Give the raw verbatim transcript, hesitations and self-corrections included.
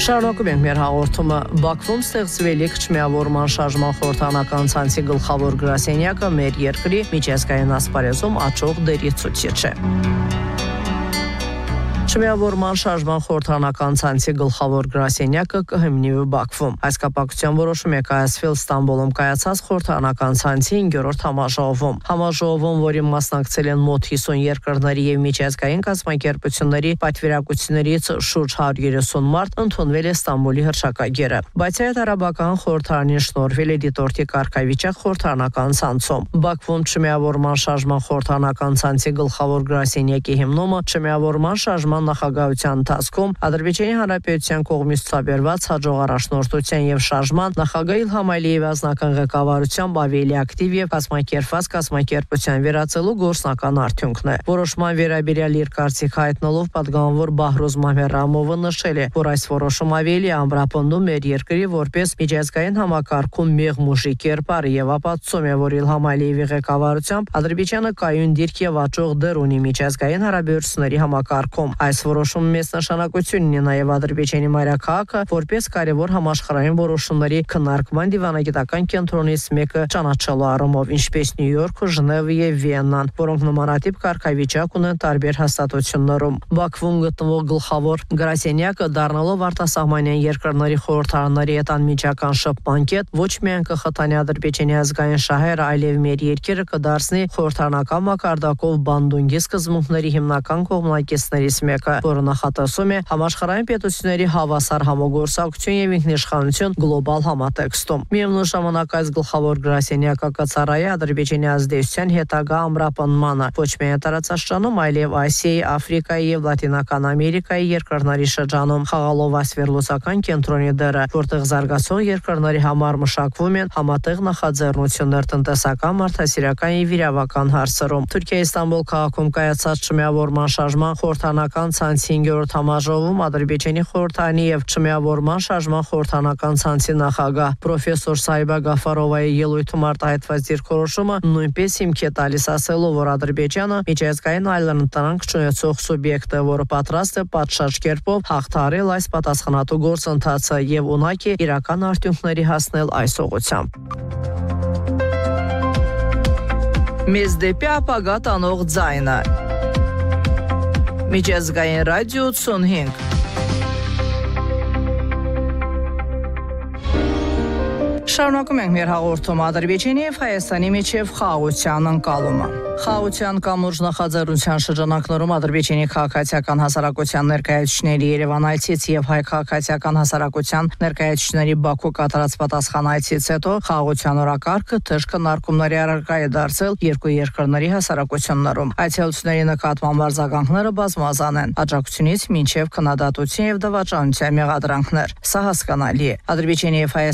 Շարունակում ենք մեր հաղորդումը։ Բաքվում ստեղծվելիք չմիավորման շարժման խորհրդանական ցանցի գլխավոր գրասենյակը մեր երկրի միջազգային ասպարեզում աճող դերի ցուցիչ է։ Չմիավորման շարժման խորհրդանական ցանցի գլխավոր գրասենյակը կհիմնվի Բաքվում։ Այս կապակցությամբ որոշում է կայացվել Ստամբուլում կայացած խորհրդանական ցանցի հինգերորդ համաժողովում։ Համաժողովում, որին մասնակցել են մոտ հիսուն երկրների եւ միջազգային կազմակերպությունների պատվիրակություններից շուրջ հարյուր երեսուն մարդ, ընդունվել է Ստամբուլի հռչակագիրը։ Բայց այդ արաբական խորհրդարանին շնորհվել է դիտորդի կարգավիճակ խորհրդանական ցանցում։ Բաքվում չմիավորման շարժման խորհրդանական ցանցի գլխավոր գրասենյակի հիմնումը չմիավորման շարժման նախագահության ընթացքում Ադրբեջանի Հանրապետության կողմից ցուցաբերված հաջող առաջնորդության եւ շարժման նախագահ Իլհամ Ալիևի ազնական ղեկավարությամբ ավելի ակտիվ եւ կազմակերպված կազմակերպության վերածելու գործնական արդյունքն է։ Որոշման վերաբերյալ իր կարծիք հայտնելով պատգամավոր Բահրոզ Մամերամովը նշել է, որ այս որոշումը ավելի ամրապնդում է երկրի որպես միջազգային համակարգում մեղմ ուժի կերպարը եւ ապացուցում է, որ Իլհամ Ալիևի ղեկավարությամբ Ադրբեջանը կայուն դիրք եւ աճող դեր ունի միջազգային հարաբերությունների համակարգում։ Այս որոշումը մեծ նշանակություն ունի նաև Ադրբեջանի մայրաքաղաքը որպես կարևոր համաշխարհային որոշումների քննարկման դիվանագիտական կենտրոնից մեկը ճանաչելու առումով, ինչպես Նյու Յորքը, Ժնևը եւ Վիեննան, որոնք նմանատիպ կարգավիճակ ունեն տարբեր հաստատություններում։ Բաքվում գտնվող գլխավոր գրասենյակը դառնալով արտասահմանյան երկրների խորհրդարանների հետ անմիջական շփման կետ ոչ միայն կխթանի Ադրբեջանի ազգային շահերը, այլև մեր երկիրը կդարձնի խորհրդարանական մակարդակով բանդունգի սկզբունքների հիմնական կողմնակիցներից մեկը, որը նախատեսում է համաշխարհային պետությունների հավասար համագործակցություն եւ ինքնիշխանություն գլոբալ համատեքստում։ Միևնույն ժամանակ այս գլխավոր գրասենյակը կծառայի Ադրբեջանի ազդեցության հետագա ամրապնդմանը ոչ միայն տարածաշրջանում, այլև Ասիայի, Աֆրիկայի եւ Լատինական Ամերիկայի երկրների շրջանում, խաղալով այս վերլուծական կենտրոնի դերը, որտեղ զարգացող երկրների համար մշակվում են համատեղ նախաձեռնություններ տնտեսական, մարդասիրական եւ իրավական հարցերում։ Թուրքիայի Ստամբուլ քաղաքում կայացած չմիավորման շարժման խորհրդանական ցանցի հինգերորդ համաժողովում Ադրբեջանի խորհրդարանի եւ չմիավորման շարժման խորհրդանական ցանցի նախագահ պրոֆեսոր Սայբա Գաֆարովայի ելույթում արտահայտված դիրքորոշումը նույնպես հիմք է տալիս, ասելով, որ Ադրբեջանը միջազգային այլընտրանք չունեցող սուբյեկտ է, որը պատրաստ է պատշաճ կերպով հաղթահարել այս պատասխանատու գործընթացը եւ ունակ է իրական արդյունքների հասնել այս ուղղությամբ։ Մեզ դեպի ապագա տանող ձայնը։ Միջազգային ռադիո ութսունհինգ։ Շարունակում ենք մեր հաղորդումը Ադրբեջանի եւ Հայաստանի միջև խաղաղության ընկալումը։ Խաղաղության կամուրջ նախաձեռնության շրջանակներում Ադրբեջանի քաղաքացիական հասարակության ներկայացուցիչների Երևան այցից եւ հայ քաղաքացիական հասարակության ներկայացուցիչների Բաքու կատարած պատասխան այցից հետո խաղաղության օրակարգը թեժ քննարկումների առարկա է դարձել երկու երկրների հասարակություններում։ Այցելությունների նկատմամբ արձագանքները բազմազան են՝ աջակցությունից մինչև քննադատություն եւ դավաճանության մեղադրանքներ։ Սա հասկանալի է։ Ադրբեջանի եւ